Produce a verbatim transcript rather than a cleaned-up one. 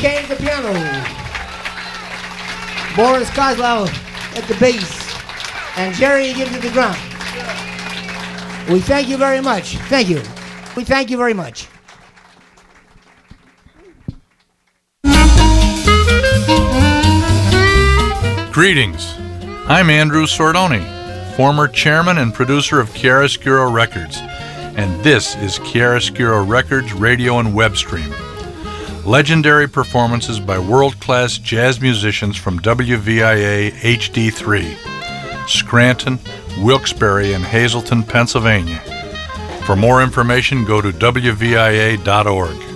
Kane at the piano. Boris Kozlov at the bass. And Jerry Gibbs at the drum. We thank you very much. Thank you. We thank you very much. Greetings. I'm Andrew Sordoni, former chairman and producer of Chiaroscuro Records, and this is Chiaroscuro Records radio and web stream. Legendary performances by world-class jazz musicians from W V I A H D three, Scranton, Wilkes-Barre, and Hazleton, Pennsylvania. For more information, go to W V I A dot org.